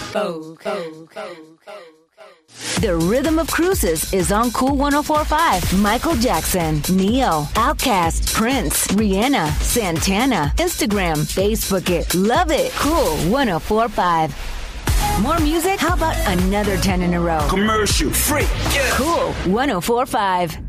The Rhythm of Cruises is on Cool 104.5. Michael Jackson, Neo, Outkast, Prince, Rihanna, Santana. Instagram, Facebook it. Love it. Cool 104.5. More music? How about another 10 in a row? Commercial free. Yeah. Cool 104.5.